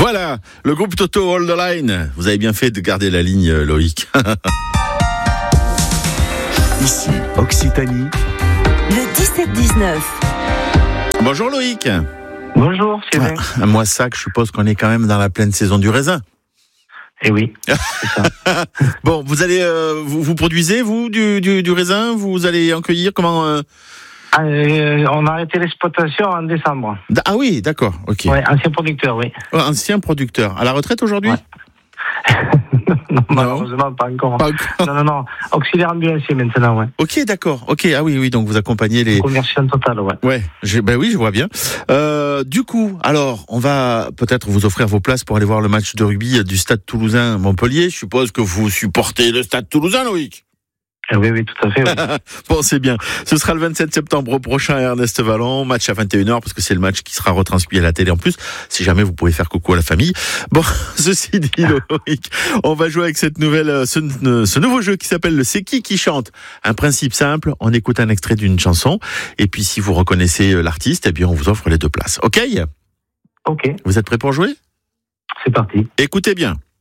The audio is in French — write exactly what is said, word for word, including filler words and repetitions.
Voilà, le groupe Toto Hold the Line. Vous avez bien fait de garder la ligne, Loïc. Ici, Occitanie. Le dix-sept dix-neuf. Bonjour Loïc. Bonjour, Sylvain. Ah, moi, ça, je suppose qu'on est quand même dans la pleine saison du raisin. Eh oui, c'est ça. Bon, vous allez, euh, vous, vous produisez, vous, du, du, du raisin? Vous allez en cueillir? Comment euh... Ah, euh, on a arrêté l'exploitation en décembre. Ah oui, d'accord, ok. Ouais, ancien producteur, oui. Oh, ancien producteur. À la retraite aujourd'hui? Ouais. non, malheureusement, pas encore. Pas encore. Non, non, non. Auxiliaire ambulancier maintenant, ouais. Ok, d'accord. Ok, ah oui, oui, donc vous accompagnez les... Conversion totale, ouais. Ouais, j'ai, ben oui, je vois bien. Euh, du coup, alors, on va peut-être vous offrir vos places pour aller voir le match de rugby du Stade Toulousain Montpellier. Je suppose que vous supportez le Stade Toulousain, Loïc. Eh oui, oui, tout à fait. Oui. Bon, c'est bien. Ce sera le vingt-sept septembre prochain à Ernest Vallon. Match à vingt et une heures parce que c'est le match qui sera retransmis à la télé en plus. Si jamais vous pouvez faire coucou à la famille. Bon, ceci dit, Loïc, on va jouer avec cette nouvelle, ce, ce nouveau jeu qui s'appelle le C'est qui qui chante. Un principe simple. On écoute un extrait d'une chanson. Et puis, si vous reconnaissez l'artiste, eh bien, on vous offre les deux places. OK? Ok. Vous êtes prêts pour jouer? C'est parti. Écoutez bien.